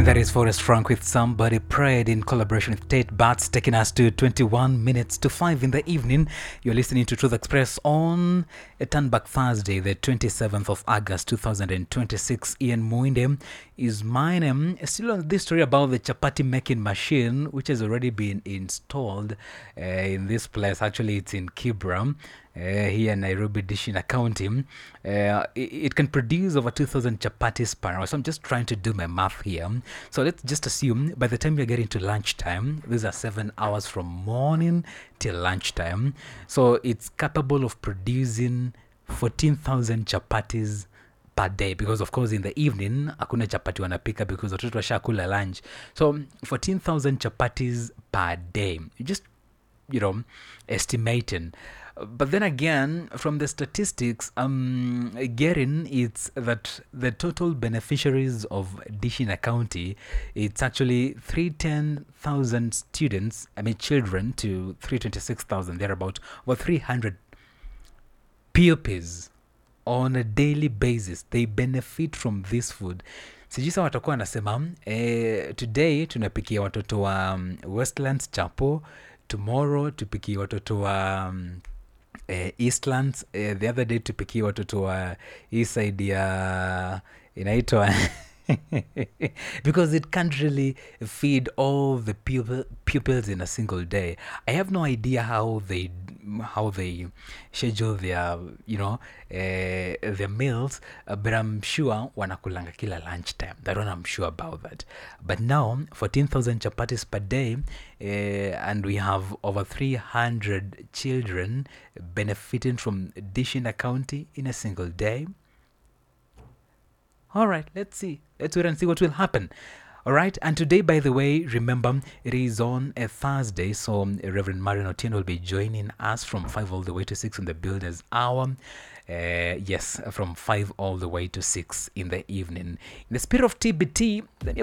And that is Forrest Frank with Somebody Prayed in collaboration with Tate Bats, taking us to 21 minutes to 5 in the evening. You're listening to Truth Express on a Turnback Thursday, the 27th of August 2026. Ian Muinde is my name. Still on this story about the chapati making machine, which has already been installed in this place. Actually, it's in Kibra. Here in Nairobi Dishina County. It can produce over 2,000 chapatis per hour. So I'm just trying to do my math here. So let's just assume by the time you're getting to lunchtime, these are 7 hours from morning till lunchtime. So it's capable of producing 14,000 chapatis per day, because of course in the evening hakuna chapati wanapika because watoto washakula lunch. So 14,000 chapatis per day. Just, estimating. But then again, from the statistics I'm getting, it's that the total beneficiaries of Dishina County, it's actually 310,000 children to 326,000, they're about over 300 pupils on a daily basis. They benefit from this food. Sijisa watakuwa wanasema today tunapikia watoto wa Westlands chapo, tomorrow tupikie watoto wa Eastlands, the other day tupikie watoto wa east side ya inaitwa because it can't really feed all the pupils in a single day. I have no idea how they schedule their their meals, but I'm sure wanakulanga kila lunchtime. That one I'm sure about that. But now 14,000 chapatis per day, and we have over 300 children benefiting from Dishina County in a single day. All right, let's see. Let's wait and see what will happen. All right, and today, by the way, remember, it is on a Thursday, so Reverend Marion Otieno will be joining us from 5 all the way to 6 on the Builders Hour. Yes, from 5 all the way to 6 in the evening. In the spirit of TBT, then